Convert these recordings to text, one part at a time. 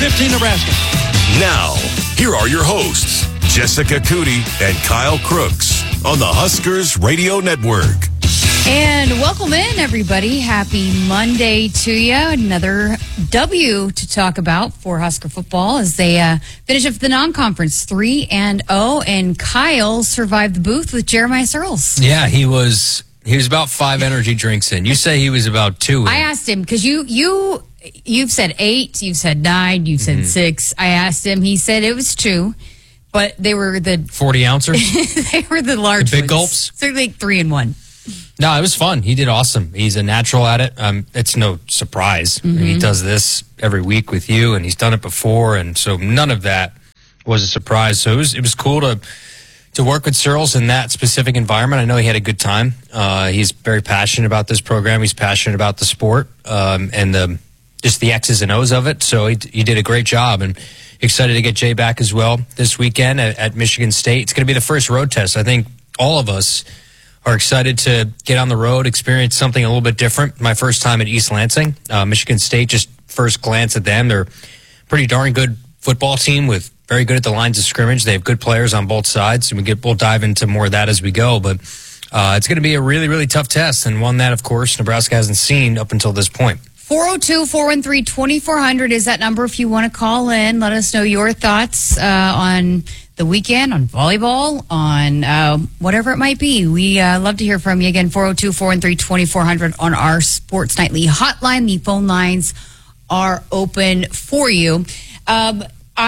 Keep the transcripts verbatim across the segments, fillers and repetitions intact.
fifteen, Nebraska. Now, here are your hosts, Jessica Cootie and Kyle Crooks on the Huskers Radio Network. And welcome in, everybody. Happy Monday to you. Another W to talk about for Husker football as they uh, finish up the non-conference three and oh, and Kyle survived the booth with Jeremiah Searles. Yeah, he was he was about five energy drinks in. You say he was about two in. I asked him because you you you've said eight, you've said nine, you've said mm-hmm. six. I asked him. He said it was two, but they were the forty ouncers. They were the large the big ones. gulps. So like three and one. No, it was fun. He did awesome. He's a natural at it. Um, it's no surprise. Mm-hmm. He does this every week with you, and he's done it before, and so none of that was a surprise. So it was it was cool to to work with Searles in that specific environment. I know he had a good time. Uh, he's very passionate about this program. He's passionate about the sport um, and the just the X's and O's of it. So he, he did a great job, and excited to get Jay back as well this weekend at, at Michigan State. It's going to be the first road test. I think all of us are excited to get on the road, experience something a little bit different. My first time at East Lansing. Uh, Michigan State, just first glance at them, they're a pretty darn good football team with very good at the lines of scrimmage. They have good players on both sides, and we get, we'll dive into more of that as we go. But uh, it's going to be a really, really tough test, and one that, of course, Nebraska hasn't seen up until this point. four oh two, four one three, two four zero zero is that number if you want to call in. Let us know your thoughts uh, on the weekend, on volleyball, on uh, whatever it might be. We uh, love to hear from you. Again, four oh two, four one three, two four zero zero on our Sports Nightly hotline. The phone lines are open for you. Um,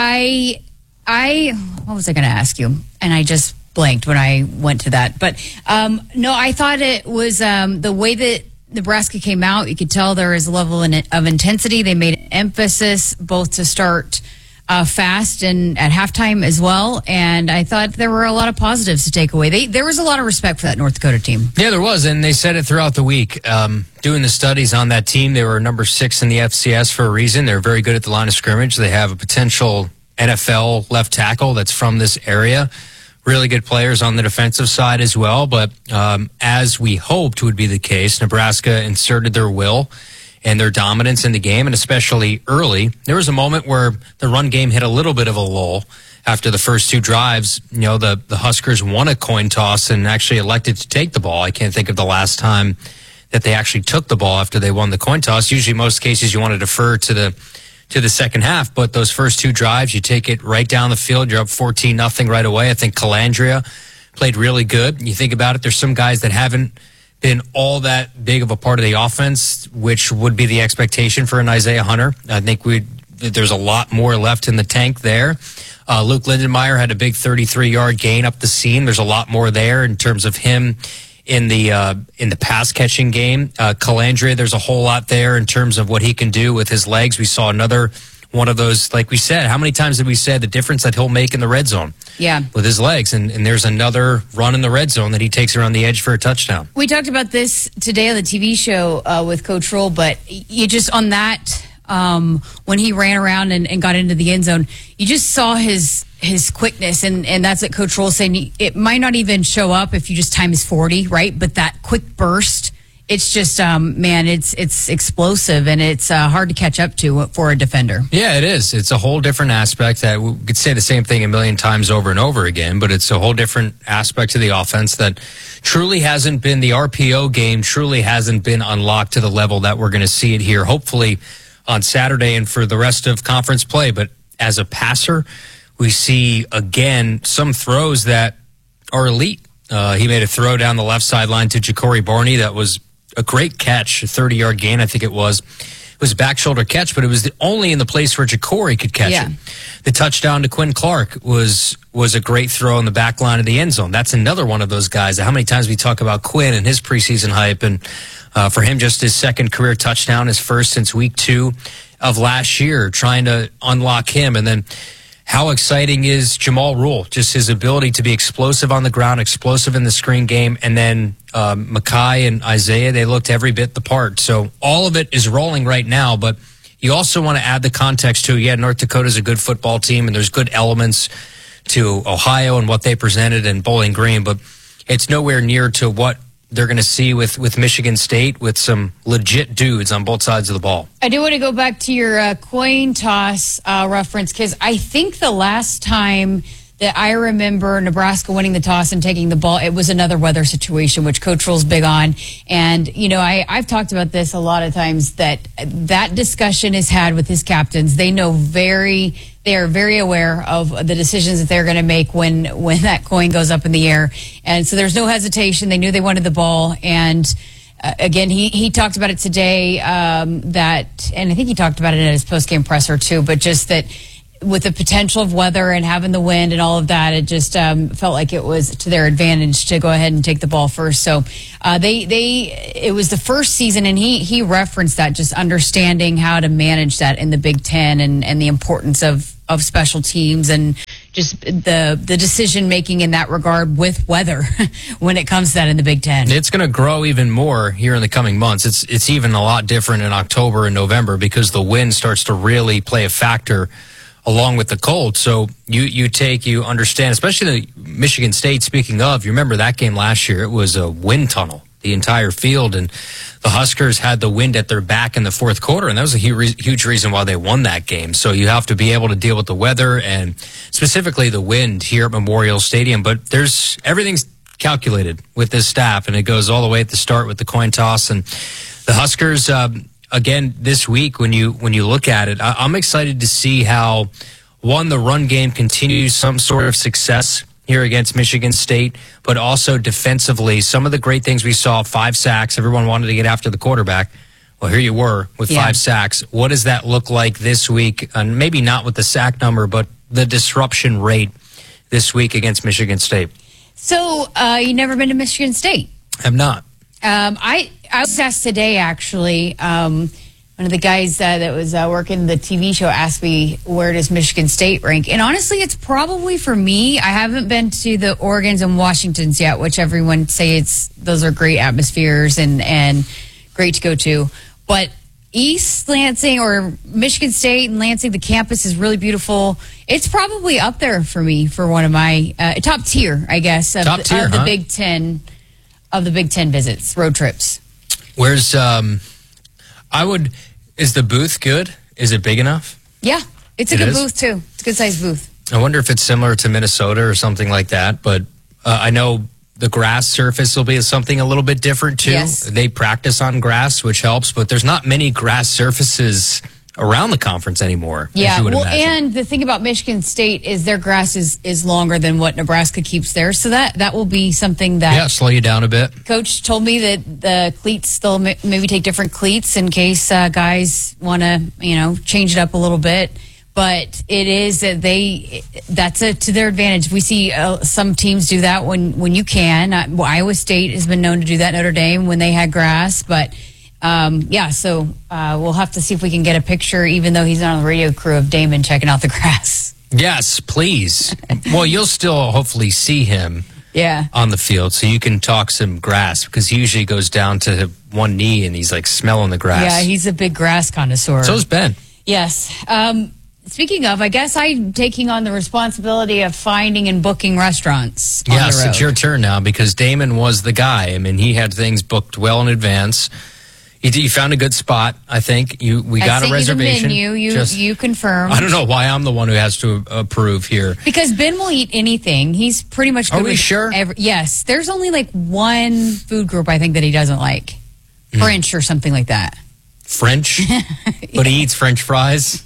I, I, what was I going to ask you? And I just blanked when I went to that. But um, no, I thought it was um, the way that Nebraska came out. You could tell there is a level of intensity. They made an emphasis both to start Uh, fast and at halftime as well, and I thought there were a lot of positives to take away. They, there was a lot of respect for that North Dakota team. Yeah, there was, and they said it throughout the week. Um, doing the studies on that team, they were number six in the F C S for a reason. They're very good at the line of scrimmage. They have a potential N F L left tackle that's from this area. Really good players on the defensive side as well, but um, as we hoped would be the case, Nebraska inserted their will and their dominance in the game, and especially early. There was a moment where the run game hit a little bit of a lull after the first two drives. You know, the, the Huskers won a coin toss and actually elected to take the ball. I can't think of the last time that they actually took the ball after they won the coin toss. Usually, most cases, you want to defer to the to the second half, but those first two drives, you take it right down the field. You're up fourteen nothing right away. I think Calandria played really good. You think about it, there's some guys that haven't been all that big of a part of the offense, which would be the expectation for an Isaiah Hunter. I think we there's a lot more left in the tank there. Uh, Luke Lindenmeyer had a big thirty-three yard gain up the seam. There's a lot more there in terms of him in the uh, in the pass catching game. Uh, Calandria, there's a whole lot there in terms of what he can do with his legs. We saw another one of those, like we said, how many times did we say the difference that he'll make in the red zone? Yeah. With his legs. And, and there's another run in the red zone that he takes around the edge for a touchdown. We talked about this today on the T V show uh, with Coach Roll, but you just on that, um, when he ran around and, and got into the end zone, you just saw his his quickness. And, and that's what Coach Roll saying. It might not even show up if you just times forty, right? But that quick burst, it's just, um, man, it's it's explosive, and it's uh, hard to catch up to for a defender. Yeah, it is. It's a whole different aspect that we could say the same thing a million times over and over again, but it's a whole different aspect to the offense that truly hasn't been, the R P O game truly hasn't been unlocked to the level that we're going to see it here, hopefully on Saturday and for the rest of conference play. But as a passer, we see, again, some throws that are elite. Uh, he made a throw down the left sideline to Ja'Cory Barney that was a great catch, a thirty yard gain, I think it was. It was a back shoulder catch, but it was the only in the place where Ja'Cory could catch yeah. it. The touchdown to Quinn Clark was was a great throw in the back line of the end zone. That's another one of those guys. How many times we talk about Quinn and his preseason hype, and uh, for him, just his second career touchdown, his first since week two of last year, trying to unlock him. And then how exciting is Jamal Rule? Just his ability to be explosive on the ground, explosive in the screen game. And then um, Makai and Isaiah, they looked every bit the part. So all of it is rolling right now, but you also want to add the context to, yeah, North Dakota's a good football team, and there's good elements to Ohio and what they presented in Bowling Green, but it's nowhere near to what they're going to see with, with Michigan State with some legit dudes on both sides of the ball. I do want to go back to your uh, coin toss uh, reference, because I think the last time that I remember Nebraska winning the toss and taking the ball, it was another weather situation, which Coach Rule's big on. And, you know, I, I've talked about this a lot of times, that that discussion is had with his captains. They know very, they are very aware of the decisions that they're going to make when, when that coin goes up in the air. And so there's no hesitation. They knew they wanted the ball. And uh, again, he, he talked about it today, um, that, and I think he talked about it at his post-game presser too, but just that, with the potential of weather and having the wind and all of that, it just um, felt like it was to their advantage to go ahead and take the ball first. So uh, they they it was the first season, and he he referenced that, just understanding how to manage that in the Big Ten, and, and the importance of, of special teams, and just the the decision making in that regard with weather when it comes to that in the Big Ten. It's going to grow even more here in the coming months. It's it's even a lot different in October and November, because the wind starts to really play a factor along with the cold. So you, you take, you understand, especially the Michigan State, speaking of, you remember that game last year, it was a wind tunnel, the entire field, and the Huskers had the wind at their back in the fourth quarter, and that was a huge, huge reason why they won that game. So you have to be able to deal with the weather, and specifically the wind here at Memorial Stadium. But there's, everything's calculated with this staff, and it goes all the way at the start with the coin toss. And the Huskers, um, again, this week, when you when you look at it, I, I'm excited to see how, one, the run game continues some sort of success here against Michigan State, but also defensively, some of the great things we saw, five sacks, everyone wanted to get after the quarterback. Well, here you were with yeah. five sacks. What does that look like this week? And maybe not with the sack number, but the disruption rate this week against Michigan State. So, uh, you never been to Michigan State? Have not. Um, I, I was asked today, actually, um, one of the guys uh, that was uh, working the T V show asked me, where does Michigan State rank? And honestly, it's probably, for me, I haven't been to the Oregons and Washingtons yet, which everyone say it's those are great atmospheres and, and great to go to. But East Lansing, or Michigan State and Lansing, the campus is really beautiful. It's probably up there for me for one of my uh, top tier, I guess, of, top tier, of the huh? Big Ten. Of the Big Ten visits, road trips. Where's, um, I would, is the booth good? Is it big enough? Yeah, it's a It good is? booth too. It's a good sized booth. I wonder if it's similar to Minnesota or something like that, but uh, I know the grass surface will be something a little bit different too. Yes. They practice on grass, which helps, but there's not many grass surfaces around the conference anymore. as Yeah, you would well, imagine. and the thing about Michigan State is their grass is, is longer than what Nebraska keeps there, so that, that will be something that Yeah, slow you down a bit. Coach told me that the cleats still ma- maybe take different cleats in case uh, guys want to, you know, change it up a little bit. But it is that they, that's a, to their advantage. We see uh, some teams do that when, when you can. Uh, well, Iowa State has been known to do that, Notre Dame, when they had grass. But, um, yeah, so uh, we'll have to see if we can get a picture, even though he's not on the radio crew, of Damon checking out the grass. Yes, please. Well, you'll still hopefully see him Yeah. on the field, so you can talk some grass, because he usually goes down to one knee and he's like smelling the grass. Yeah, he's a big grass connoisseur. So's Ben. Yes. Um, speaking of, I guess I'm taking on the responsibility of finding and booking restaurants on Yes, the road. it's your turn now, because Damon was the guy. I mean, he had things booked well in advance. You, you found a good spot, I think. You we I got sent a reservation. You the menu. You, Just- you confirmed. I don't know why I'm the one who has to approve here. Because Ben will eat anything. He's pretty much good Are we with sure? every- yes. There's only like one food group I think that he doesn't like. Hmm. French or something like that. French, but he eats French fries.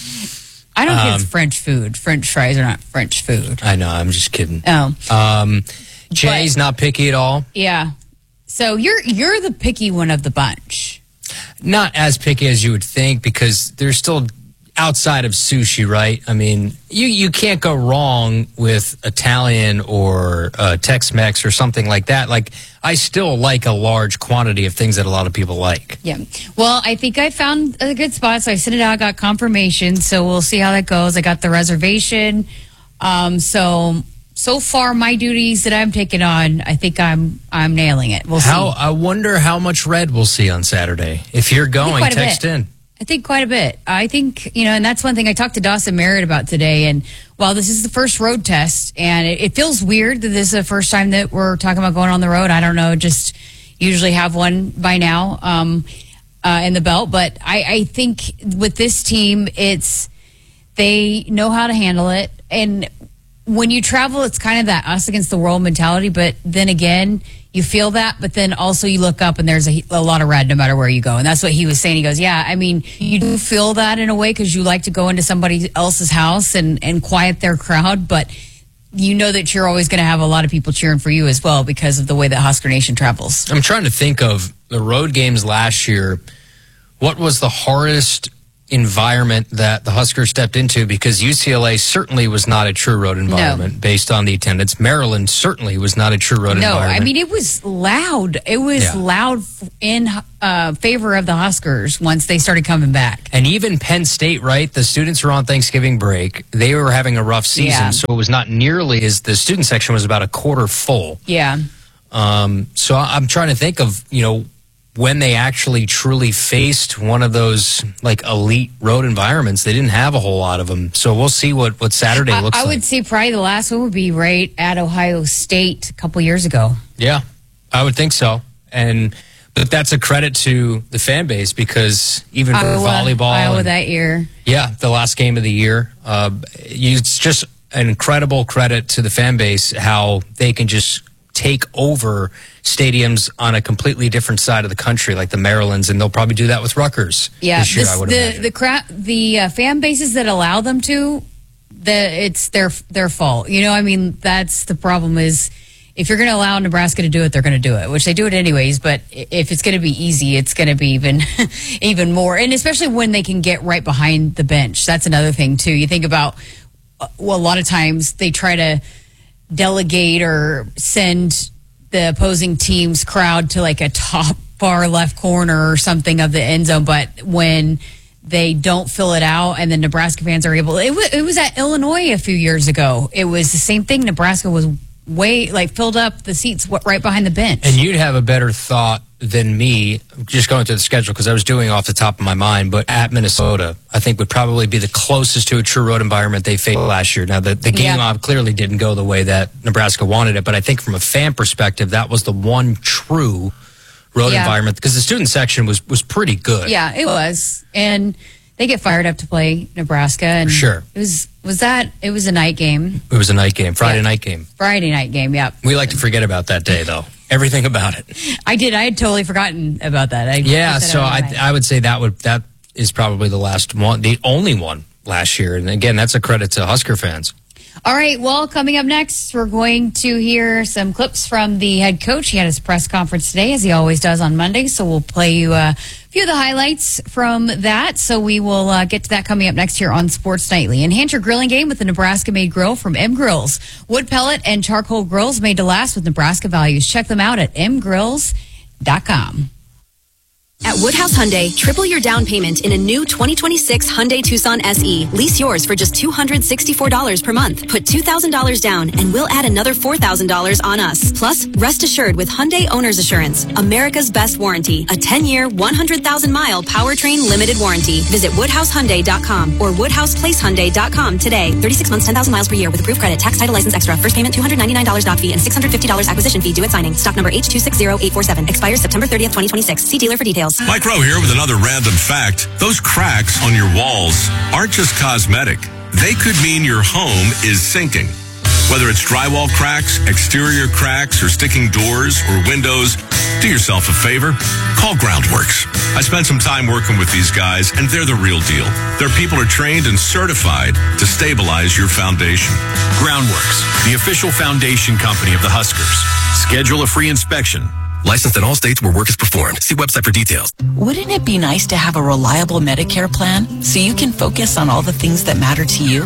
I don't think Um, it's French food. French fries are not French food. I know, I'm just kidding. Oh, Um, Jay's not picky at all. yeah. So you're you're the picky one of the bunch. Not as picky as you would think, because there's still outside of sushi, right? I mean, you, you can't go wrong with Italian or uh, Tex-Mex or something like that. Like, I still like a large quantity of things that a lot of people like. Yeah. Well, I think I found a good spot, so I sent it out, got confirmation, so we'll see how that goes. I got the reservation. Um, so so far, my duties that I'm taking on, I think I'm I'm nailing it. We'll How see. I wonder how much red we'll see on Saturday. If you're going, quite a text bit. in. I think quite a bit. I think, you know, and that's one thing I talked to Dawson Merritt about today. And while this is the first road test, and it, it feels weird that this is the first time that we're talking about going on the road, I don't know, just usually have one by now um, uh, in the belt. But I, I think with this team, it's they know how to handle it. And when you travel, it's kind of that us against the world mentality. But then again, you feel that, but then also you look up and there's a, a lot of red no matter where you go. And that's what he was saying. He goes, yeah, I mean, you do feel that in a way because you like to go into somebody else's house and, and quiet their crowd, but you know that you're always going to have a lot of people cheering for you as well because of the way that Husker Nation travels. I'm trying to think of the road games last year. What was the hardest environment that the Huskers stepped into? Because U C L A certainly was not a true road environment no. based on the attendance. Maryland certainly was not a true road no, environment. No, I mean, it was loud. It was yeah. loud in uh, favor of the Huskers once they started coming back. And even Penn State, right? The students were on Thanksgiving break. They were having a rough season, yeah. so it was not nearly as the student section was about a quarter full. Yeah. Um, so I'm trying to think of, you know, when they actually truly faced one of those like elite road environments. They didn't have a whole lot of them. So we'll see what, what Saturday I, looks I like. I would say probably the last one would be right at Ohio State a couple years ago. Yeah, I would think so. And but that's a credit to the fan base because even for Iowa, volleyball. Iowa and, that year. Yeah, the last game of the year. Uh, it's just an incredible credit to the fan base how they can just take over stadiums on a completely different side of the country, like the Marylands, and they'll probably do that with Rutgers. Yeah, this year, this, I would the imagine. the cra- the uh, fan bases that allow them to, the it's their their fault. You know, I mean, that's the problem. Is if you're going to allow Nebraska to do it, they're going to do it, which they do it anyways. But if it's going to be easy, it's going to be even even more, and especially when they can get right behind the bench. That's another thing too. You think about, well, a lot of times they try to delegate or send the opposing team's crowd to like a top far left corner or something of the end zone, but when they don't fill it out and the Nebraska fans are able, it, w- it was at Illinois a few years ago. It was the same thing. Nebraska was way like filled up the seats right behind the bench. And you'd have a better thought than me, just going through the schedule, because I was doing off the top of my mind, but at Minnesota, I think would probably be the closest to a true road environment they faced last year. Now, the, the game yeah. clearly didn't go the way that Nebraska wanted it, but I think from a fan perspective, that was the one true road yeah. environment, because the student section was, was pretty good. Yeah, it was. And they get fired up to play Nebraska. And sure. It was, was that, it was a night game. It was a night game, Friday yeah. night game. Friday night game, yeah. We like to forget about that day, though. Everything about it. I did. I had totally forgotten about that. I yeah, so I, I would say that would that is probably the last one, the only one last year. And again, that's a credit to Husker fans. All right, well, coming up next, we're going to hear some clips from the head coach. He had his press conference today, as he always does on Monday, so we'll play you a few of the highlights from that. So we will uh, get to that coming up next here on Sports Nightly. Enhance your grilling game with the Nebraska-made grill from M Grills. Wood pellet and charcoal grills made to last with Nebraska values. Check them out at m grills dot com. At Woodhouse Hyundai, triple your down payment in a new twenty twenty-six Hyundai Tucson S E. Lease yours for just two hundred sixty-four dollars per month. Put two thousand dollars down and we'll add another four thousand dollars on us. Plus, rest assured with Hyundai Owner's Assurance, America's best warranty. A ten-year, one hundred thousand mile powertrain limited warranty. Visit woodhouse hyundai dot com or woodhouse place hyundai dot com today. thirty-six months, ten thousand miles per year with approved credit. Tax, title, license extra. First payment two hundred ninety-nine dollars doc fee and six hundred fifty dollars acquisition fee due at signing. Stock number H two six zero eight four seven. Expires September thirtieth, twenty twenty-six. See dealer for details. Mike Rowe here with another random fact. Those cracks on your walls aren't just cosmetic. They could mean your home is sinking. Whether it's drywall cracks, exterior cracks, or sticking doors or windows, do yourself a favor. Call Groundworks. I spent some time working with these guys, and they're the real deal. Their people are trained and certified to stabilize your foundation. Groundworks, the official foundation company of the Huskers. Schedule a free inspection. Licensed in all states where work is performed. See website for details. Wouldn't it be nice to have a reliable Medicare plan so you can focus on all the things that matter to you?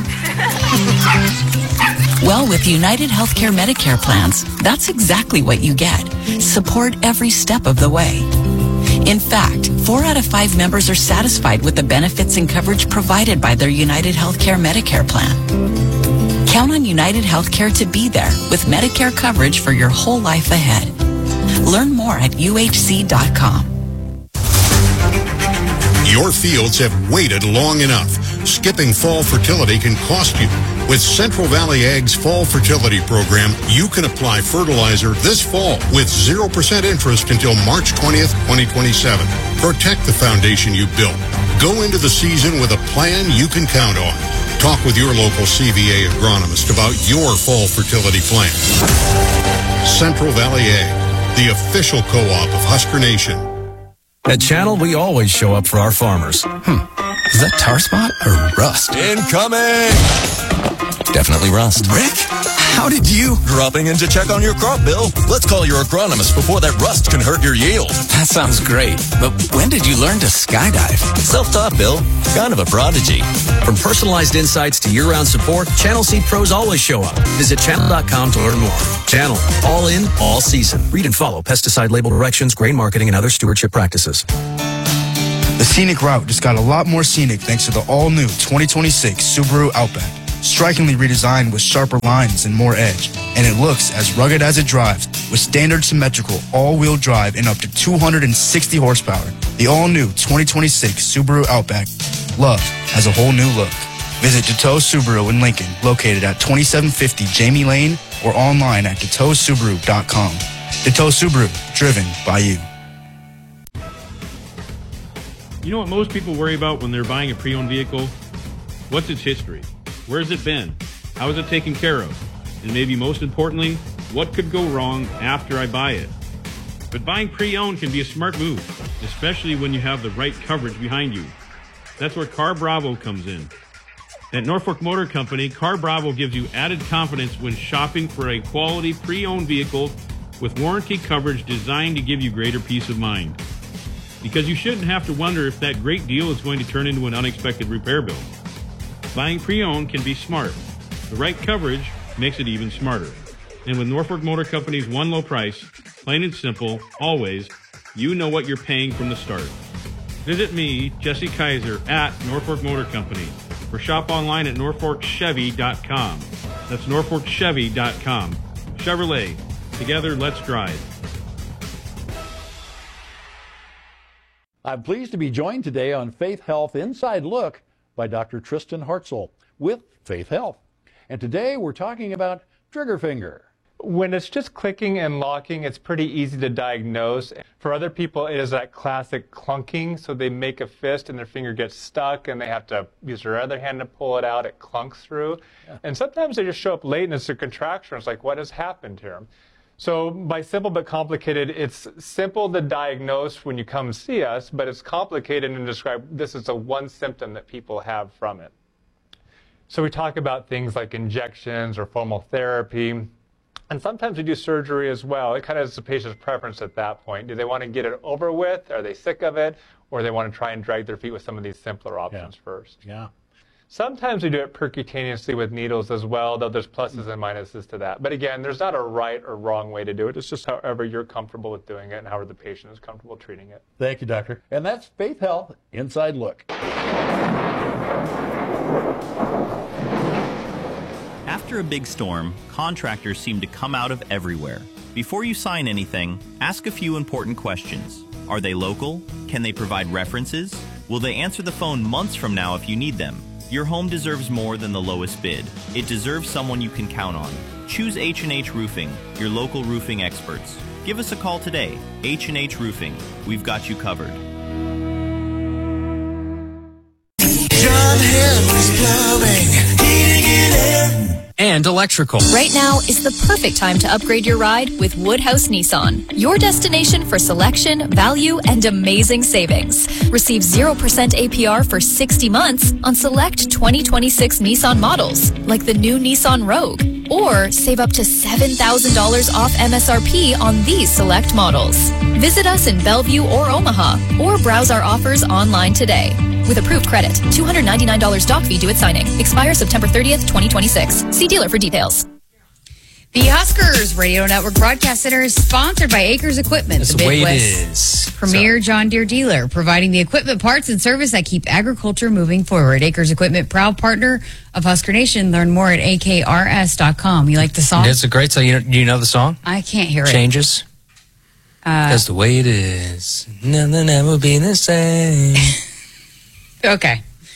Well, with United Healthcare Medicare plans, that's exactly what you get. Support every step of the way. In fact, four out of five members are satisfied with the benefits and coverage provided by their United Healthcare Medicare plan. Count on United Healthcare to be there with Medicare coverage for your whole life ahead. Learn more at U H C dot com. Your fields have waited long enough. skipping fall fertility can cost you. With Central Valley Ag's Fall Fertility Program, you can apply fertilizer this fall with zero percent interest until March twentieth, twenty twenty-seven. Protect the foundation you built. Go into the season with a plan you can count on. Talk with your local C V A agronomist about your fall fertility plan. Central Valley Ag, the official co-op of Husker Nation. At Channel, we always show up for our farmers. Hmm. Is that tar spot or rust? Incoming! Definitely rust. Rick, how did you? Dropping in to check on your crop, Bill. Let's call your agronomist before that rust can hurt your yield. That sounds great. But when did you learn to skydive? Self-taught, Bill. Kind of a prodigy. From personalized insights to year-round support, Channel Seed Pros always show up. Visit channel dot com to learn more. Channel. All in, all season. Read and follow pesticide label directions, grain marketing, and other stewardship practices. The scenic route just got a lot more scenic thanks to the all-new twenty twenty-six Subaru Outback. Strikingly redesigned with sharper lines and more edge. And it looks as rugged as it drives with standard symmetrical all-wheel drive and up to two hundred sixty horsepower. The all-new twenty twenty-six Subaru Outback. Love has a whole new look. Visit Deteau Subaru in Lincoln, located at twenty-seven fifty Jamie Lane, or online at deteau subaru dot com. Deteau Subaru, driven by you. You know what most people worry about when they're buying a pre-owned vehicle? What's its history? Where's it been? How is it taken care of? And maybe most importantly, what could go wrong after I buy it? But buying pre-owned can be a smart move, especially when you have the right coverage behind you. That's where Car Bravo comes in. At Norfolk Motor Company, Car Bravo gives you added confidence when shopping for a quality pre-owned vehicle with warranty coverage designed to give you greater peace of mind. Because you shouldn't have to wonder if that great deal is going to turn into an unexpected repair bill. Buying pre-owned can be smart. The right coverage makes it even smarter. And with Norfolk Motor Company's one low price, plain and simple, always, you know what you're paying from the start. Visit me, Jesse Kaiser, at Norfolk Motor Company, or shop online at norfolk chevy dot com. That's norfolk chevy dot com. Chevrolet. Together, let's drive. I'm pleased to be joined today on Faith Health Inside Look by Doctor Tristan Hartzell with Faith Health. And today we're talking about trigger finger. When it's just clicking and locking, it's pretty easy to diagnose. For other people, it is that classic clunking. So they make a fist and their finger gets stuck and they have to use their other hand to pull it out. It clunks through. Yeah. And sometimes they just show up late and it's a contraction. It's like, what has happened here? So by simple but complicated, it's simple to diagnose when you come see us, but it's complicated and describe this is a one symptom that people have from it. So we talk about things like injections or formal therapy, and sometimes we do surgery as well. It kind of is the patient's preference at that point. Do they want to get it over with? Are they sick of it? Or they want to try and drag their feet with some of these simpler options yeah. first? Yeah. Sometimes we do it percutaneously with needles as well, though there's pluses and minuses to that. But again, there's not a right or wrong way to do it. It's just however you're comfortable with doing it and however the patient is comfortable treating it. Thank you, Doctor. And that's Faith Health Inside Look. After a big storm, contractors seem to come out of everywhere. Before you sign anything, ask a few important questions. Are they local? Can they provide references? Will they answer the phone months from now if you need them? Your home deserves more than the lowest bid. It deserves someone you can count on. Choose H and H Roofing, your local roofing experts. Give us a call today. H and H Roofing. We've got you covered. John Henry's Plumbing. Heating and air. And electrical. Right now is the perfect time to upgrade your ride with Woodhouse Nissan. Your destination for selection, value, and amazing savings. Receive zero percent A P R for sixty months on select twenty twenty-six Nissan models, like the new Nissan Rogue. Or save up to seven thousand dollars off M S R P on these select models. Visit us in Bellevue or Omaha, or browse our offers online today. With approved credit, two hundred ninety-nine dollars doc fee due at signing. Expires September thirtieth, twenty twenty-six. See dealer for details. The Huskers Radio Network Broadcast Center is sponsored by Acres Equipment, That's the the way it Midwest's is. premier John Deere dealer, providing the equipment, parts, and service that keep agriculture moving forward. Acres Equipment, proud partner of Husker Nation. Learn more at A K R S dot com. You like the song? It's a great song. You know, you know the song? I can't hear it. Changes. Uh, That's the way it is. Nothing ever be the same. Okay.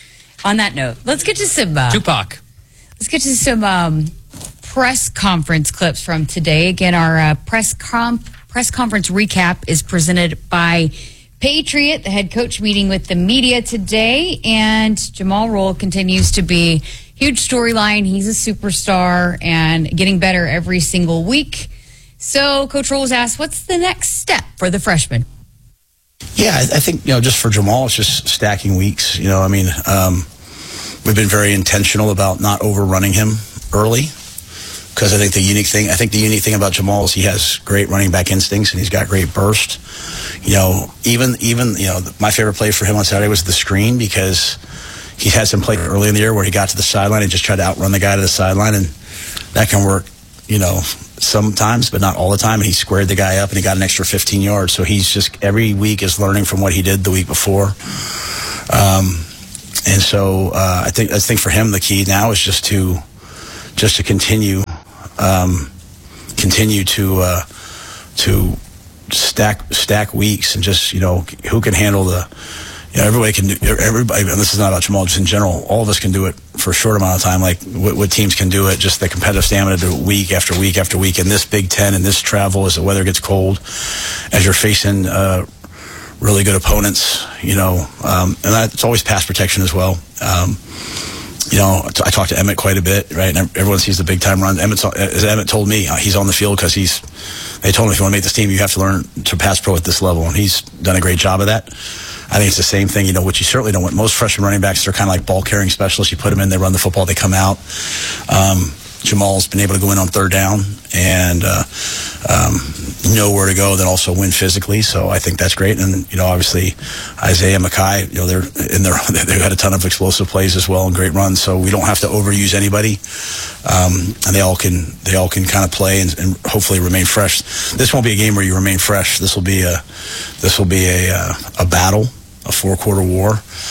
On that note, let's get to some uh, Tupac. Let's get to some um, press conference clips from today. Again, our uh, press comp press conference recap is presented by Patriot. The head coach meeting with the media today, and Jamal Roll continues to be huge storyline. He's a superstar and getting better every single week. So Coach Roll was asked, what's the next step for the freshman? Yeah, I, I think, you know, just for Jamal, it's just stacking weeks. You know, I mean, um, we've been very intentional about not overrunning him early, because I think the unique thing, I think the unique thing about Jamal is he has great running back instincts and he's got great burst. You know, even, even, you know, my favorite play for him on Saturday was the screen, because he had some play early in the year where he got to the sideline and just tried to outrun the guy to the sideline, and that can work, you know, sometimes, but not all the time. And he squared the guy up and he got an extra fifteen yards. So he's just, every week is learning from what he did the week before. Um, and so uh, I think, I think for him, the key now is just to, just to continue, um, continue to, uh, to stack, stack weeks, and just, you know, who can handle the, you know, everybody can do, everybody, and this is not about Jamal, just in general, all of us can do it for a short amount of time, like what, what teams can do it, just the competitive stamina to do it week after week after week. In this Big Ten and this travel, as the weather gets cold, as you're facing uh, really good opponents, you know, um, and that, it's always pass protection as well. Um, you know, I talk to Emmett quite a bit, right? And everyone sees the big time run. Emmett's, as Emmett told me, he's on the field because he's, they told him, if you want to make this team, you have to learn to pass pro at this level. And he's done a great job of that. I think it's the same thing, you know, which you certainly don't want. Most freshman running backs, they're kind of like ball carrying specialists. You put them in, they run the football, they come out. Um, Jamal's been able to go in on third down and uh, um, know where to go, then also win physically. So I think that's great. And, you know, obviously Isaiah, Mackay, you know, they're in their, they've had a ton of explosive plays as well and great runs. So we don't have to overuse anybody. Um, and they all can, they all can kind of play and, and hopefully remain fresh. This won't be a game where you remain fresh. This will be a, this will be a, a, a battle, a four quarter war.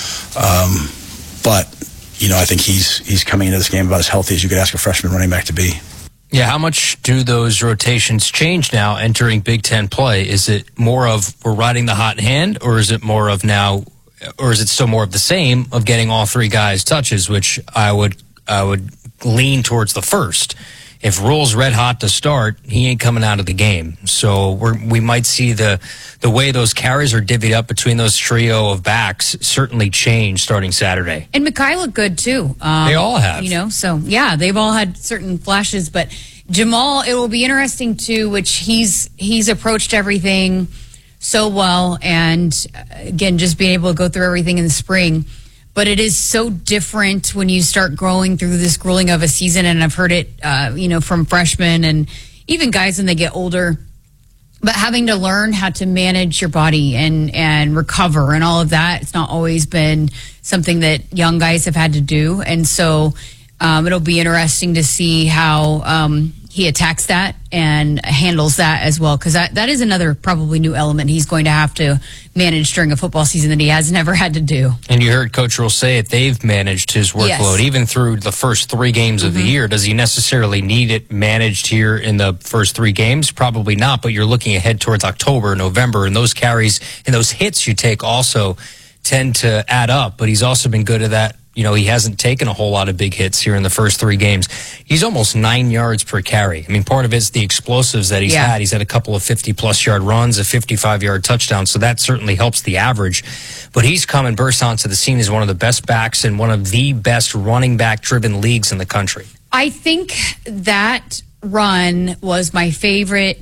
Um, but, you know, I think he's he's coming into this game about as healthy as you could ask a freshman running back to be. Yeah, how much do those rotations change now entering Big Ten play? Is it more of we're riding the hot hand, or is it more of now, or is it still more of the same of getting all three guys touches, which I would I would lean towards the first. If Rule's red hot to start, he ain't coming out of the game. So we're, we might see the the way those carries are divvied up between those trio of backs certainly change starting Saturday. And Mackay looked good too. Um, they all have. You know, so yeah, they've all had certain flashes. But Jamal, it will be interesting too, which he's he's approached everything so well. And again, just being able to go through everything in the spring. But it is so different when you start growing through this grueling of a season. And I've heard it, uh, you know, from freshmen and even guys when they get older. But having to learn how to manage your body and, and recover and all of that, it's not always been something that young guys have had to do. And so um, it'll be interesting to see how um, he attacks that and handles that as well. Because that, that is another probably new element he's going to have to manage during a football season that he has never had to do. And you heard Coach Rule say it, they've managed his workload yes. even through the first three games mm-hmm. of the year. Does he necessarily need it managed here in the first three games? Probably not, but you're looking ahead towards October, November, and those carries and those hits you take also tend to add up. But he's also been good at that. You know, he hasn't taken a whole lot of big hits here in the first three games. He's almost nine yards per carry. I mean, part of it's the explosives that he's yeah. had. He's had a couple of fifty-plus yard runs, a fifty-five-yard touchdown, so that certainly helps the average. But he's come and burst onto the scene as one of the best backs in one of the best running back-driven leagues in the country. I think that run was my favorite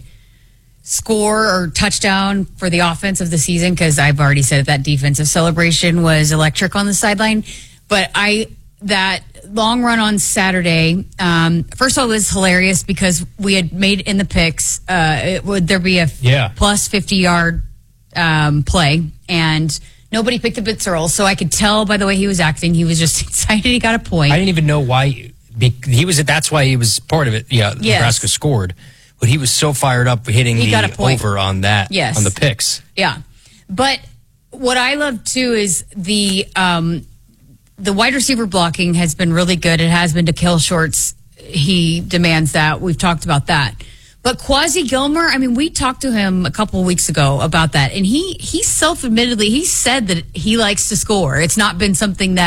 score or touchdown for the offense of the season, because I've already said that defensive celebration was electric on the sideline. But I that long run on Saturday, um, first of all, it was hilarious because we had made in the picks, uh, it, would there be a f- yeah. plus fifty-yard um, play, and nobody picked up Bitz Earl, so I could tell by the way he was acting, he was just excited he got a point. I didn't even know why he was. That's why he was part of it. Yeah, yes. Nebraska scored, but he was so fired up hitting he the got a point. over on that, yes. on the picks. Yeah, but what I love too is the. Um, The wide receiver blocking has been really good. It has been to kill shorts. He demands that. We've talked about that. But Quasi Gilmer, I mean, we talked to him a couple of weeks ago about that. And he, he self-admittedly, he said that he likes to score. It's not been something that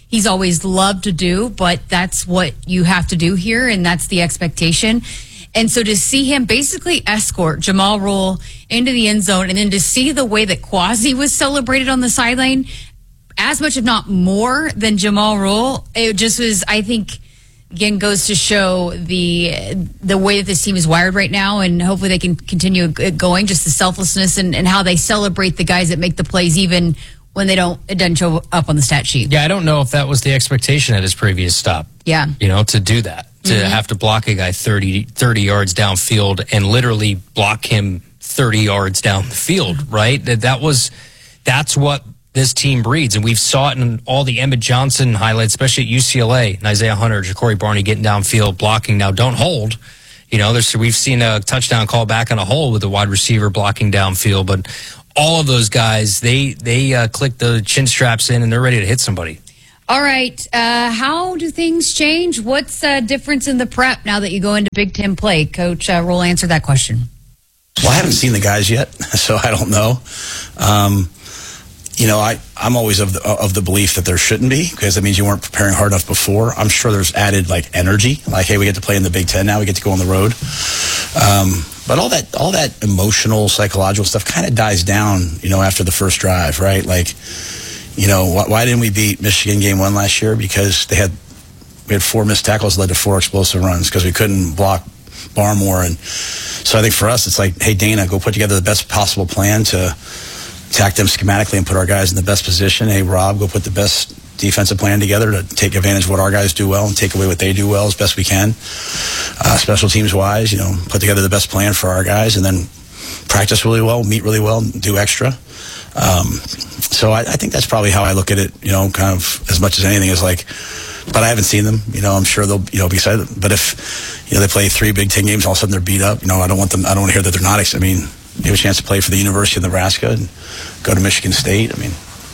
he's always loved to do, but that's what you have to do here, and that's the expectation. And so to see him basically escort Jamal Rule into the end zone, and then to see the way that Quasi was celebrated on the sideline, as much if not more than Jamal Rule, it just was, I think, again, goes to show the the way that this team is wired right now, and hopefully they can continue going, just the selflessness and, and how they celebrate the guys that make the plays even when they don't, it doesn't show up on the stat sheet. Yeah, I don't know if that was the expectation at his previous stop. Yeah. You know, to do that, to mm-hmm. have to block a guy thirty, thirty yards downfield and literally block him thirty yards down the field, right? That, that was, that's what this team breeds, and we've saw it in all the Emmett Johnson highlights, especially at U C L A, and Isaiah Hunter, Ja'Cory Barney getting downfield, blocking. Now, don't hold. You know, there's, we've seen a touchdown call back on a hole with a wide receiver blocking downfield, but all of those guys, they they uh, click the chin straps in, and they're ready to hit somebody. All right. Uh, how do things change? What's the uh, difference in the prep now that you go into Big Ten play? Coach uh, Roll, answer that question. Well, I haven't seen the guys yet, so I don't know. Um, you know, I, I'm always of the, of the belief that there shouldn't be, because that means you weren't preparing hard enough before. I'm sure there's added, like, energy. Like, hey, we get to play in the Big Ten now. We get to go on the road. Um, but all that all that emotional, psychological stuff kind of dies down, you know, after the first drive, right? Like, you know, why, why didn't we beat Michigan game one last year? Because they had we had four missed tackles led to four explosive runs because we couldn't block Barmore. And so I think for us, it's like, hey, Dana, go put together the best possible plan to attack them schematically and put our guys in the best position. Hey, Rob, go put the best defensive plan together to take advantage of what our guys do well and take away what they do well as best we can. Uh, special teams wise, you know, put together the best plan for our guys, and then practice really well, meet really well, do extra. Um, so I, I think that's probably how I look at it, you know, kind of as much as anything is like, but I haven't seen them, you know, I'm sure they'll, you know, be excited. But if, you know, they play three Big Ten games, all of a sudden they're beat up, you know, I don't want them, I don't want to hear that they're not, I mean, you have a chance to play for the University of Nebraska and go to Michigan State. I mean,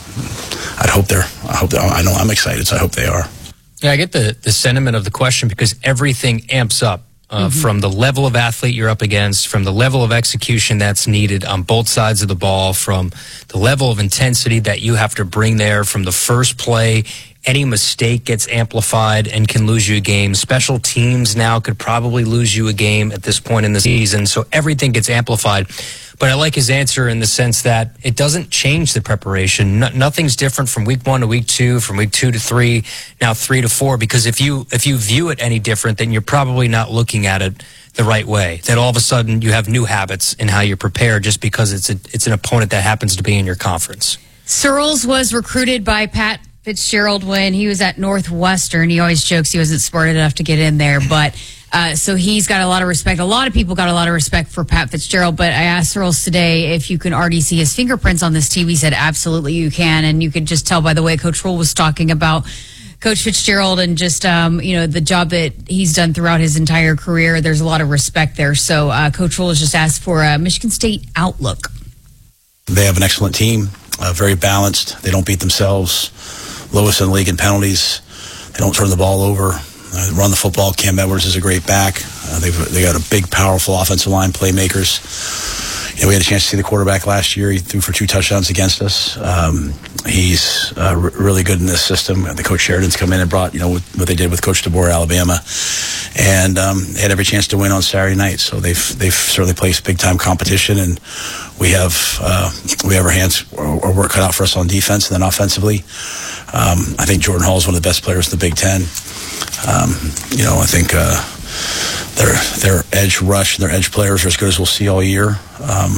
I'd hope they're, I hope they're, I know I'm excited, so I hope they are. Yeah, I get the, the sentiment of the question because everything amps up uh, mm-hmm. from the level of athlete you're up against, from the level of execution that's needed on both sides of the ball, from the level of intensity that you have to bring there from the first play. Any mistake gets amplified and can lose you a game. Special teams now could probably lose you a game at this point in the season. So everything gets amplified. But I like his answer in the sense that it doesn't change the preparation. No, nothing's different from week one to week two, from week two to three, now three to four. Because if you if you view it any different, then you're probably not looking at it the right way. That all of a sudden you have new habits in how you prepare just because it's a, it's an opponent that happens to be in your conference. Searles was recruited by Pat Fitzgerald when he was at Northwestern. He always jokes he wasn't smart enough to get in there, but uh, so he's got a lot of respect. A lot of people got a lot of respect for Pat Fitzgerald, but I asked Searles today if you can already see his fingerprints on this team. He said, absolutely you can, and you could just tell by the way Coach Rule was talking about Coach Fitzgerald and just, um, you know, the job that he's done throughout his entire career. There's a lot of respect there. So uh, Coach Rule has just asked for a Michigan State outlook. They have an excellent team, uh, very balanced. They don't beat themselves. Lowest in the league in penalties. They don't turn the ball over. Uh, run the football. Cam Edwards is a great back. Uh, they've they got a big, powerful offensive line, playmakers. You know, we had a chance to see the quarterback last year. He threw for two touchdowns against us. Um, he's uh, r- really good in this system. The Coach Sheridan's come in and brought, you know, what, what they did with Coach DeBoer, Alabama, and um, they had every chance to win on Saturday night. So they've they've certainly placed big time competition, and we have uh, we have our hands our work cut out for us on defense, and then offensively. Um, I think Jordan Hall is one of the best players in the Big Ten. Um, you know, I think uh, their their edge rush, their edge players are as good as we'll see all year. Um,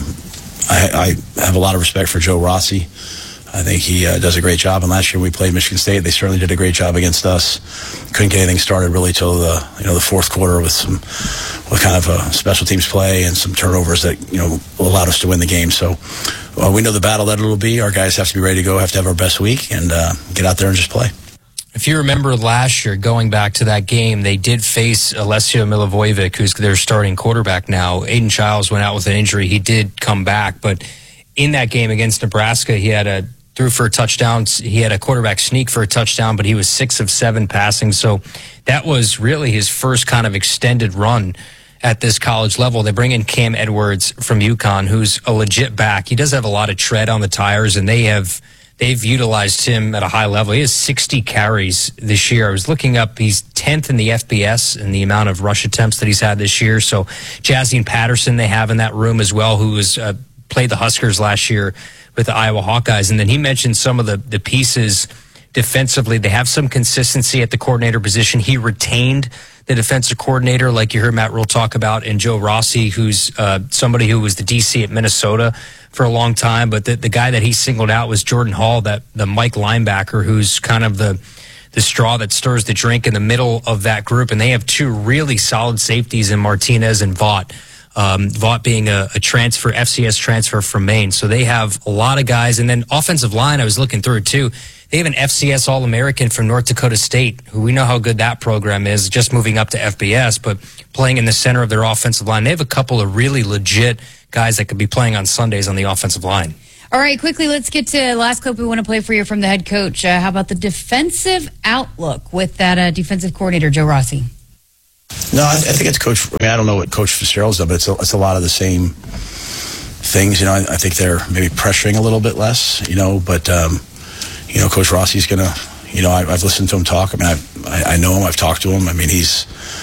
I, I have a lot of respect for Joe Rossi. I think he uh, does a great job. And last year we played Michigan State. They certainly did a great job against us. Couldn't get anything started really till the you know the fourth quarter with some with kind of a special teams play and some turnovers that you know allowed us to win the game. So uh, we know the battle that it'll be. Our guys have to be ready to go. Have to have our best week and uh, get out there and just play. If you remember last year, going back to that game, they did face Alessio Milivojevic, who's their starting quarterback now. Aiden Childs went out with an injury. He did come back, but in that game against Nebraska, he had a threw for a touchdown. He had a quarterback sneak for a touchdown, but he was six of seven passing. So that was really his first kind of extended run at this college level. They bring in Cam Edwards from UConn, who's a legit back. He does have a lot of tread on the tires, and they have they've utilized him at a high level. He has sixty carries this year. I was looking up, he's tenth in the F B S in the amount of rush attempts that he's had this year. So Jazine Patterson they have in that room as well, who was uh, played the Huskers last year with the Iowa Hawkeyes. And then he mentioned some of the, the pieces defensively. They have some consistency at the coordinator position. He retained the defensive coordinator, like you heard Matt Rule talk about, and Joe Rossi, who's uh, somebody who was the D C at Minnesota for a long time. But the, the guy that he singled out was Jordan Hall, that the Mike linebacker, who's kind of the the straw that stirs the drink in the middle of that group. And they have two really solid safeties in Martinez and Vaught. Um, Vaught being a, a transfer, F C S transfer from Maine. So they have a lot of guys. And then offensive line, I was looking through it too. They have an F C S All-American from North Dakota State, who we know how good that program is, just moving up to F B S, but playing in the center of their offensive line. They have a couple of really legit guys that could be playing on Sundays on the offensive line. All right, quickly, let's get to the last clip we want to play for you from the head coach. Uh, how about the defensive outlook with that uh, defensive coordinator, Joe Rossi? No, I, I think it's Coach. I mean, I don't know what Coach Fitzgerald's done, but it's a, it's a lot of the same things. You know, I, I think they're maybe pressuring a little bit less. You know, but um, you know, Coach Rossi's gonna. You know, I, I've listened to him talk. I mean, I've, I I know him. I've talked to him. I mean, he's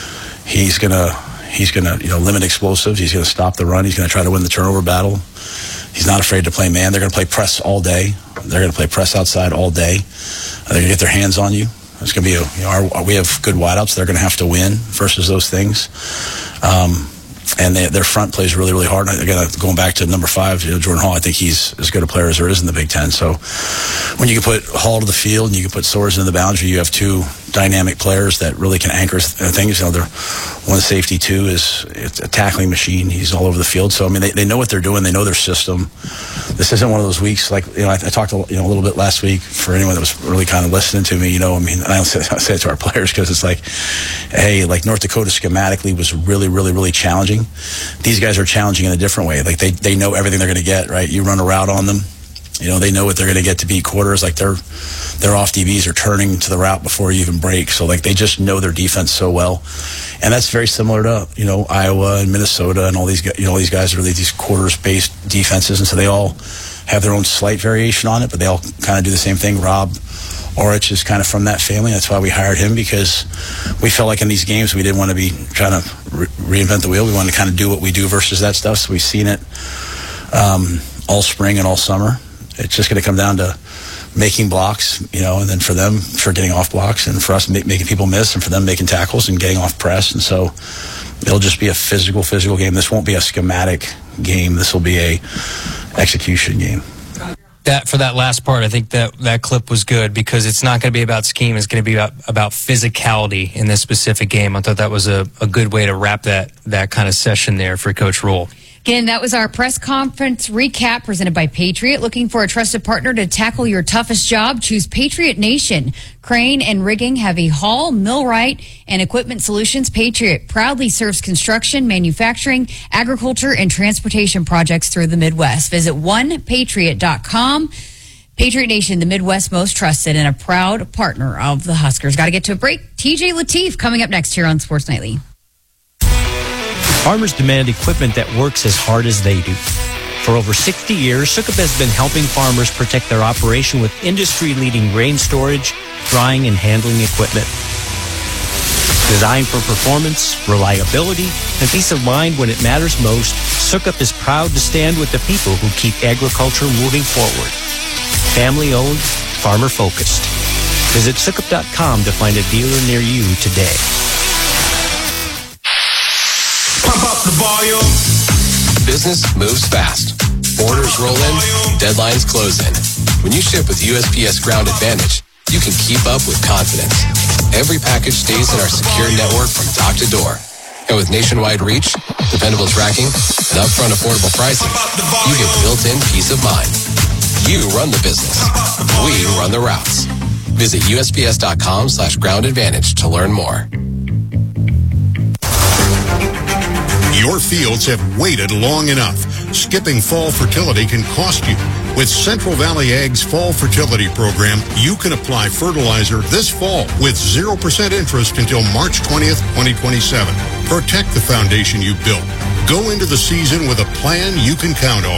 he's gonna he's gonna you know limit explosives. He's gonna stop the run. He's gonna try to win the turnover battle. He's not afraid to play man. They're gonna play press all day. They're gonna play press outside all day. They're gonna get their hands on you. It's going to be, a, you know, our, we have good wideouts. They're going to have to win versus those things. Um, and they, their front plays really, really hard. Again, going back to number five, you know, Jordan Hall, I think he's as good a player as there is in the Big Ten. So when you can put Hall to the field and you can put Soares into the boundary, you have two dynamic players that really can anchor things. You know, they're one safety, two is it's a tackling machine. He's all over the field. So, I mean, they, they know what they're doing. They know their system. This isn't one of those weeks like, you know, I, I talked a, you know, a little bit last week for anyone that was really kind of listening to me, you know, I mean, and I don't say, I say it to our players because it's like, hey, like North Dakota schematically was really, really, really challenging. These guys are challenging in a different way. Like they, they know everything they're going to get, right? You run a route on them. You know, they know what they're going to get to beat quarters. Like their their off D Bs are turning to the route before you even break. So like they just know their defense so well, and that's very similar to you know Iowa and Minnesota and all these you know all these guys are really these quarters based defenses, and so they all have their own slight variation on it, but they all kind of do the same thing. Rob Orich is kind of from that family. That's why we hired him, because we felt like in these games we didn't want to be trying to re- reinvent the wheel. We wanted to kind of do what we do versus that stuff. So we've seen it um, all spring and all summer. It's just going to come down to making blocks, you know, and then for them, for getting off blocks, and for us make, making people miss, and for them making tackles and getting off press. And so it'll just be a physical, physical game. This won't be a schematic game. This will be a execution game. That for that last part, I think that that clip was good because it's not going to be about scheme. It's going to be about, about physicality in this specific game. I thought that was a, a good way to wrap that that kind of session there for Coach Rule. Again, that was our press conference recap presented by Patriot. Looking for a trusted partner to tackle your toughest job? Choose Patriot Nation. Crane and Rigging, Heavy Haul, Millwright, and Equipment Solutions. Patriot proudly serves construction, manufacturing, agriculture, and transportation projects through the Midwest. Visit one patriot dot com. Patriot Nation, the Midwest most trusted and a proud partner of the Huskers. Got to get to a break. T J Lateef coming up next here on Sports Nightly. Farmers demand equipment that works as hard as they do. For over sixty years, Sukup has been helping farmers protect their operation with industry-leading grain storage, drying, and handling equipment. Designed for performance, reliability, and peace of mind when it matters most, Sukup is proud to stand with the people who keep agriculture moving forward. Family-owned, farmer-focused. Visit Sukup dot com to find a dealer near you today. Pump up the volume. Business moves fast. Orders roll in, deadlines close in. When you ship with U S P S Ground Advantage, you can keep up with confidence. Every package stays in our secure network from dock to door. And with nationwide reach, dependable tracking, and upfront affordable pricing, you get built-in peace of mind. You run the business. We run the routes. Visit U S P S dot com slash ground advantage to learn more. Your fields have waited long enough. Skipping fall fertility can cost you. With Central Valley Ag's Fall Fertility Program, you can apply fertilizer this fall with zero percent interest until March twentieth, twenty twenty-seven. Protect the foundation you built. Go into the season with a plan you can count on.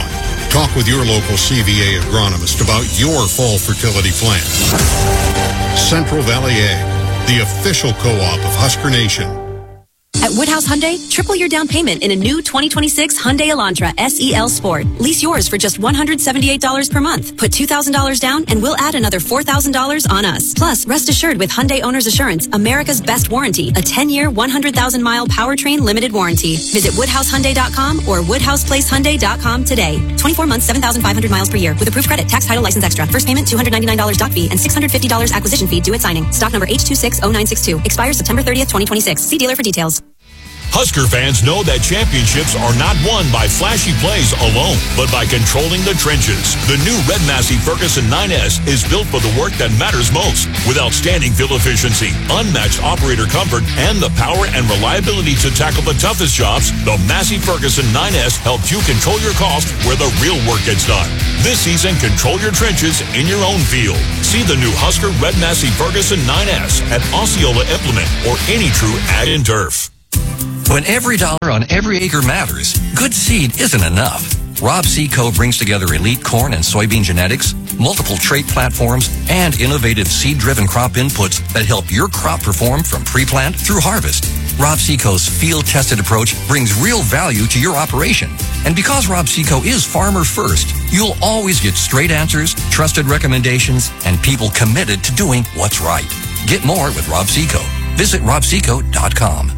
Talk with your local C V A agronomist about your fall fertility plan. Central Valley Ag, the official co-op of Husker Nation. At Woodhouse Hyundai, triple your down payment in a new twenty twenty-six Hyundai Elantra S E L Sport. Lease yours for just one hundred seventy-eight dollars per month. Put two thousand dollars down and we'll add another four thousand dollars on us. Plus, rest assured with Hyundai Owner's Assurance, America's best warranty, a ten-year, one hundred thousand mile powertrain limited warranty. Visit woodhouse hyundai dot com or woodhouse place hyundai dot com today. twenty-four months, seven thousand five hundred miles per year with approved credit, tax, title, license extra. First payment, two hundred ninety-nine dollars doc fee and six hundred fifty dollars acquisition fee due at signing. Stock number H two six zero nine six two. Expires September thirtieth, twenty twenty-six. See dealer for details. Husker fans know that championships are not won by flashy plays alone, but by controlling the trenches. The new Red Massey Ferguson nine S is built for the work that matters most. With outstanding fuel efficiency, unmatched operator comfort, and the power and reliability to tackle the toughest jobs, the Massey Ferguson nine S helps you control your cost where the real work gets done. This season, control your trenches in your own field. See the new Husker Red Massey Ferguson nine S at Osceola Implement or any true ag and turf. When every dollar on every acre matters, good seed isn't enough. Rob Seco brings together elite corn and soybean genetics, multiple trait platforms, and innovative seed-driven crop inputs that help your crop perform from pre-plant through harvest. Rob Seco's field-tested approach brings real value to your operation. And because Rob Seco is farmer first, you'll always get straight answers, trusted recommendations, and people committed to doing what's right. Get more with Rob Seco. Visit rob seco dot com.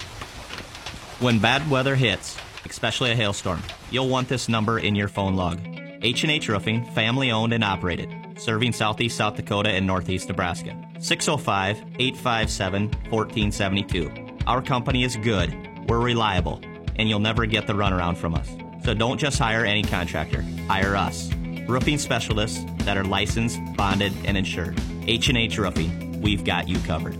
When bad weather hits, especially a hailstorm, you'll want this number in your phone log. H and H Roofing, family owned and operated, serving southeast South Dakota and northeast Nebraska. six oh five, eight five seven, one four seven two. Our company is good, we're reliable, and you'll never get the runaround from us. So don't just hire any contractor, hire us. Roofing specialists that are licensed, bonded, and insured. H and H Roofing, we've got you covered.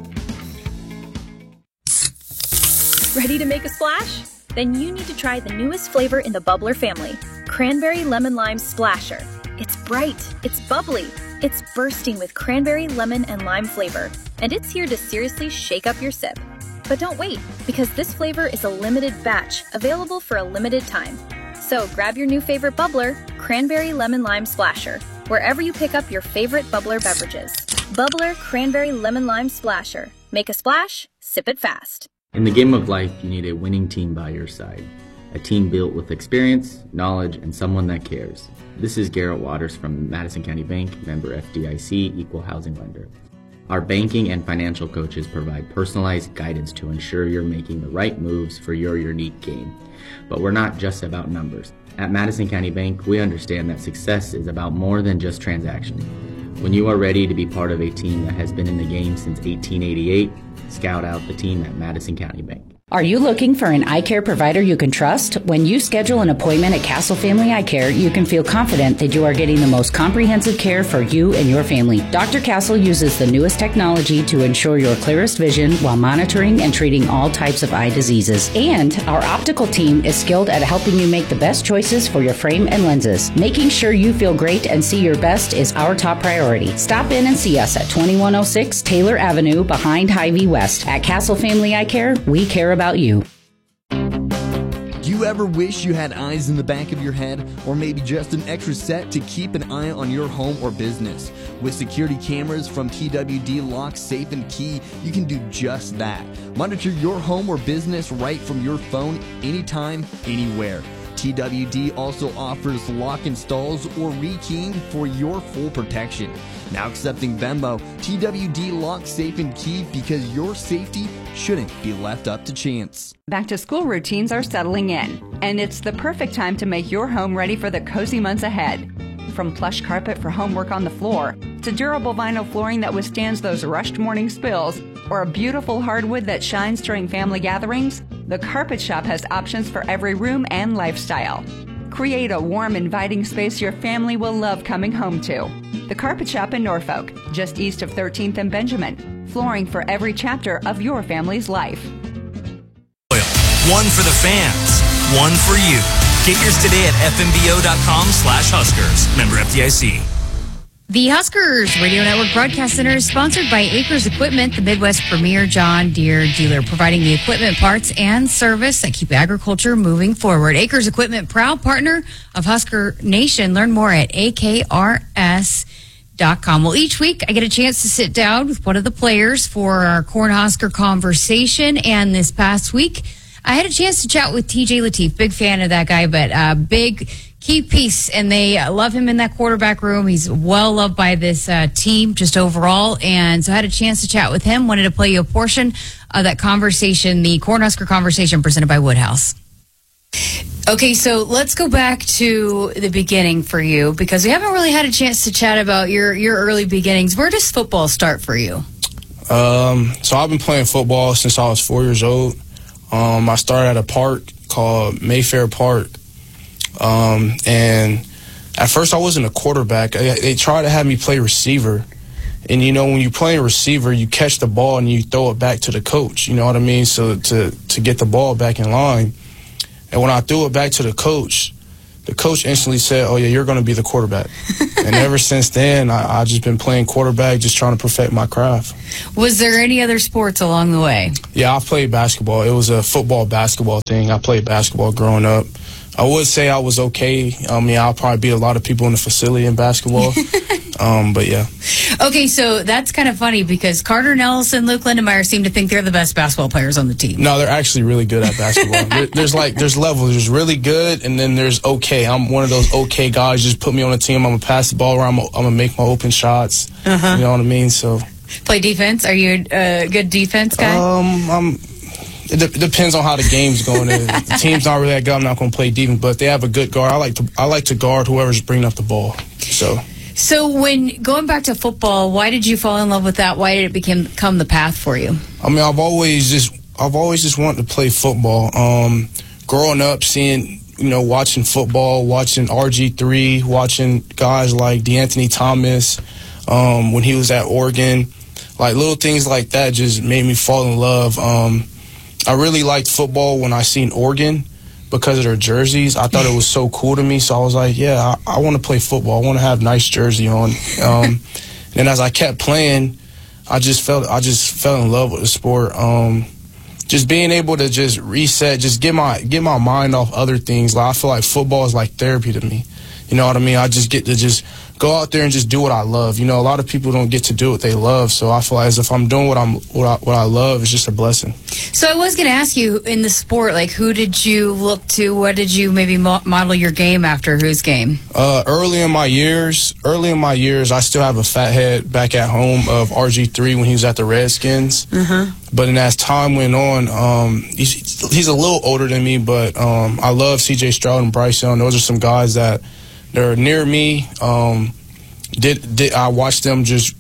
Ready to make a splash? Then you need to try the newest flavor in the Bubbler family, Cranberry Lemon Lime Splasher. It's bright, it's bubbly, it's bursting with cranberry, lemon, and lime flavor, and it's here to seriously shake up your sip. But don't wait, because this flavor is a limited batch, available for a limited time. So grab your new favorite bubbler, Cranberry Lemon Lime Splasher, wherever you pick up your favorite bubbler beverages. Bubbler Cranberry Lemon Lime Splasher. Make a splash, sip it fast. In the game of life, you need a winning team by your side. A team built with experience, knowledge, and someone that cares. This is Garrett Waters from Madison County Bank, member F D I C, equal housing lender. Our banking and financial coaches provide personalized guidance to ensure you're making the right moves for your unique game. But we're not just about numbers. At Madison County Bank, we understand that success is about more than just transactions. When you are ready to be part of a team that has been in the game since eighteen eighty-eight, scout out the team at Madison County Bank. Are you looking for an eye care provider you can trust? When you schedule an appointment at Castle Family Eye Care, you can feel confident that you are getting the most comprehensive care for you and your family. Doctor Castle uses the newest technology to ensure your clearest vision while monitoring and treating all types of eye diseases. And our optical team is skilled at helping you make the best choices for your frame and lenses. Making sure you feel great and see your best is our top priority. Stop in and see us at twenty-one oh six Taylor Avenue behind Hy-Vee West. At Castle Family Eye Care, we care about you. Do you ever wish you had eyes in the back of your head, or maybe just an extra set to keep an eye on your home or business? With security cameras from T W D Lock, Safe and Key, you can do just that. Monitor your home or business right from your phone, anytime, anywhere. T W D also offers lock installs or rekeying for your full protection. Now accepting Venmo, T W D Lock, Safe and Key, because your safety shouldn't be left up to chance. Back to school routines are settling in, and it's the perfect time to make your home ready for the cozy months ahead. From plush carpet for homework on the floor, to durable vinyl flooring that withstands those rushed morning spills, or a beautiful hardwood that shines during family gatherings, the Carpet Shop has options for every room and lifestyle. Create a warm, inviting space your family will love coming home to. The Carpet Shop in Norfolk, just east of thirteenth and Benjamin. Flooring for every chapter of your family's life. One for the fans, one for you. Get yours today at f m b o dot com slash Huskers. Member F D I C. The Huskers Radio Network Broadcast Center is sponsored by Acres Equipment, the Midwest premier John Deere dealer, providing the equipment, parts, and service that keep agriculture moving forward. Acres Equipment, proud partner of Husker Nation. Learn more at A K R S dot com. Well, each week I get a chance to sit down with one of the players for our Cornhusker conversation, and this past week I had a chance to chat with T J Lateef. Big fan of that guy, but uh, big key piece, and they love him in that quarterback room. He's well loved by this uh, team just overall, and so I had a chance to chat with him. Wanted to play you a portion of that conversation, the Cornhusker conversation presented by Woodhouse. Okay, so let's go back to the beginning for you, because we haven't really had a chance to chat about your, your early beginnings. Where does football start for you? Um, so I've been playing football since I was four years old. Um, I started at a park called Mayfair Park. Um, and at first I wasn't a quarterback. They, they tried to have me play receiver. And, you know, when you play a receiver, you catch the ball and you throw it back to the coach. You know what I mean? So to, to get the ball back in line. And when I threw it back to the coach, the coach instantly said, oh, yeah, you're going to be the quarterback. And ever since then, I, I've just been playing quarterback, just trying to perfect my craft. Was there any other sports along the way? Yeah, I played basketball. It was a football-basketball thing. I played basketball growing up. I would say I was okay. I mean, I'll probably beat a lot of people in the facility in basketball. um, but, yeah. Okay, so that's kind of funny because Carter Nelson, Luke Lindenmeyer seem to think they're the best basketball players on the team. No, they're actually really good at basketball. there, there's like there's levels. There's really good, and then there's okay. I'm one of those okay guys. Just put me on a team. I'm going to pass the ball around. I'm going to make my open shots. Uh-huh. You know what I mean? So, play defense? Are you a good defense guy? Um, I'm... It de- depends on how the game's going. If the team's not really that good, I'm not going to play defense. But if they have a good guard, I like to I like to guard whoever's bringing up the ball. So, so when going back to football, why did you fall in love with that? Why did it become become the path for you? I mean, I've always just I've always just wanted to play football. Um, growing up, seeing you know, watching football, watching R G three, watching guys like DeAnthony Thomas um, when he was at Oregon, like little things like that just made me fall in love. Um, I really liked football when I seen Oregon because of their jerseys. I thought it was so cool to me, so I was like, yeah, I, I want to play football. I want to have nice jersey on. Um, and as I kept playing, I just felt I just fell in love with the sport. Um, just being able to just reset, just get my get my mind off other things. Like I feel like football is like therapy to me. You know what I mean? I just get to just go out there and just do what I love. You know, a lot of people don't get to do what they love, so I feel like as if I'm doing what I'm what I, what I love, it's just a blessing. So I was going to ask you, in the sport, like, who did you look to? What did you maybe mo- model your game after? Whose game? Uh, early in my years, early in my years, I still have a fat head back at home of R G three when he was at the Redskins. Mm-hmm. But then as time went on, um, he's, he's a little older than me, but um, I love C J Stroud and Bryce Young. Those are some guys that they're near me. Um, did did I watched them just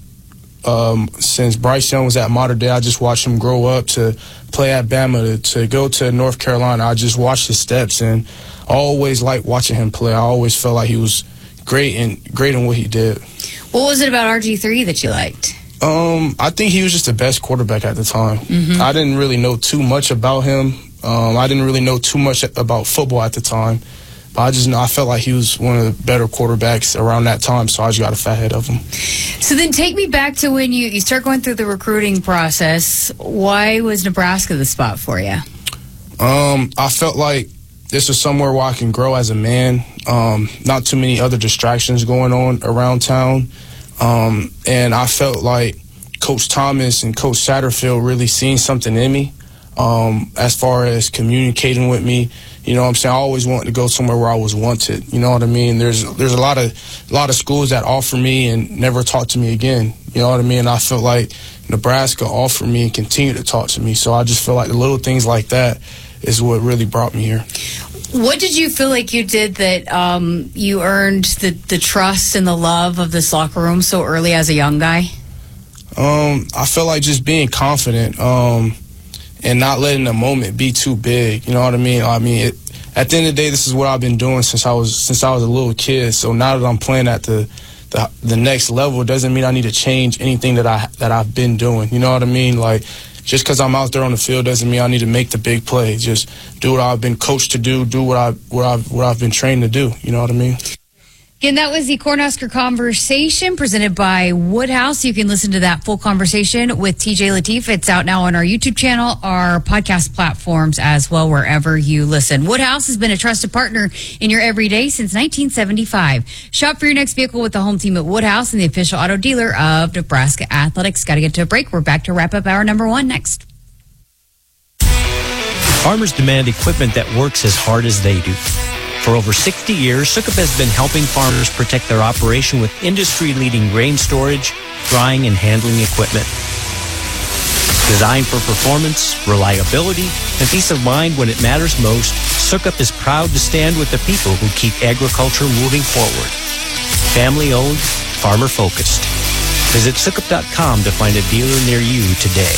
um, since Bryce Young was at Mater Dei. I just watched him grow up to play at Bama, to, to go to North Carolina. I just watched his steps, and I always liked watching him play. I always felt like he was great and great in what he did. What was it about R G three that you liked? Um, I think he was just the best quarterback at the time. Mm-hmm. I didn't really know too much about him. Um, I didn't really know too much about football at the time. But I just know I felt like he was one of the better quarterbacks around that time, so I just got a fat head of him. So then take me back to when you, you start going through the recruiting process. Why was Nebraska the spot for you? Um, I felt like this is somewhere where I can grow as a man. Um, not too many other distractions going on around town. Um, and I felt like Coach Thomas and Coach Satterfield really seen something in me um, as far as communicating with me. You know what I'm saying? I always wanted to go somewhere where I was wanted. You know what I mean? There's there's a lot of a lot of schools that offer me and never talk to me again. You know what I mean? I feel like Nebraska offered me and continue to talk to me. So I just feel like the little things like that is what really brought me here. What did you feel like you did that um, you earned the, the trust and the love of this locker room so early as a young guy? Um, I feel like just being confident um, and not letting the moment be too big. You know what I mean? I mean, it, at the end of the day, this is what I've been doing since I was since I was a little kid. So now that I'm playing at the the, the next level, doesn't mean I need to change anything that I that I've been doing. You know what I mean? Like, just because I'm out there on the field doesn't mean I need to make the big play. Just do what I've been coached to do. Do what I what I've what I've been trained to do. You know what I mean? Again, that was the Cornhusker Conversation presented by Woodhouse. You can listen to that full conversation with T J Lateef. It's out now on our YouTube channel, our podcast platforms as well, wherever you listen. Woodhouse has been a trusted partner in your everyday since nineteen seventy-five. Shop for your next vehicle with the home team at Woodhouse and the official auto dealer of Nebraska Athletics. Got to get to a break. We're back to wrap up hour number one next. Farmers demand equipment that works as hard as they do. For over sixty years, Sukup has been helping farmers protect their operation with industry-leading grain storage, drying, and handling equipment. Designed for performance, reliability, and peace of mind when it matters most, Sukup is proud to stand with the people who keep agriculture moving forward. Family-owned, farmer-focused. Visit Sukup dot com to find a dealer near you today.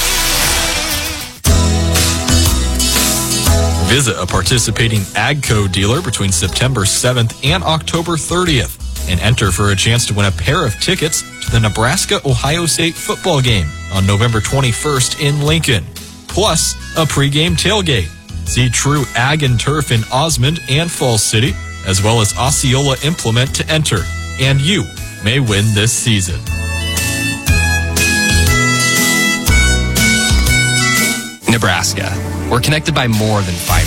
Visit a participating AGCO dealer between September seventh and October thirtieth and enter for a chance to win a pair of tickets to the Nebraska-Ohio State football game on November twenty-first in Lincoln, plus a pregame tailgate. See True Ag and Turf in Osmond and Falls City, as well as Osceola Implement to enter, and you may win this season. Nebraska. We're connected by more than five